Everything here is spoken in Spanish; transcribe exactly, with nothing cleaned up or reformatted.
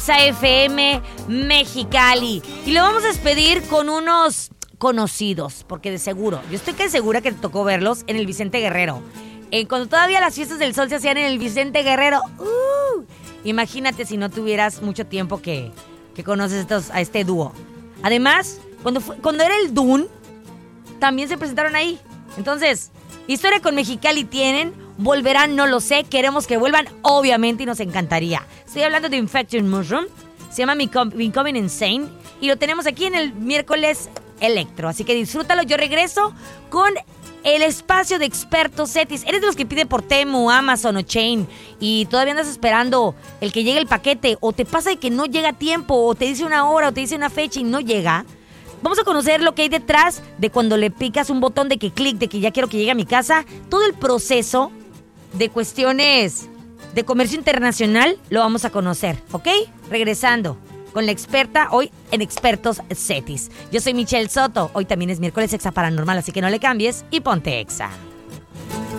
Exa F M Mexicali. Y lo vamos a despedir con unos conocidos, porque de seguro, yo estoy que segura que te tocó verlos en el Vicente Guerrero. Eh, cuando todavía las fiestas del sol se hacían en el Vicente Guerrero. Uh, imagínate si no tuvieras mucho tiempo que, que conoces estos, a este dúo. Además, cuando, fue, cuando era el Dune, también se presentaron ahí. Entonces, historia con Mexicali tienen. Volverán, no lo sé. Queremos que vuelvan, obviamente, y nos encantaría. Estoy hablando de Infected Mushroom. Se llama Becoming Insane. Y lo tenemos aquí en el miércoles Electro. Así que disfrútalo. Yo regreso con el espacio de expertos Cetis. ¿Eres de los que pide por Temu, Amazon o Chain y todavía andas esperando el que llegue el paquete? ¿O te pasa de que no llega a tiempo? ¿O te dice una hora o te dice una fecha y no llega? Vamos a conocer lo que hay detrás de cuando le picas un botón de que clic, de que ya quiero que llegue a mi casa. Todo el proceso de cuestiones de comercio internacional lo vamos a conocer, ¿ok? Regresando con la experta hoy en Expertos Cetis. Yo soy Michelle Soto. Hoy también es miércoles Exa Paranormal, así que no le cambies y ponte Exa.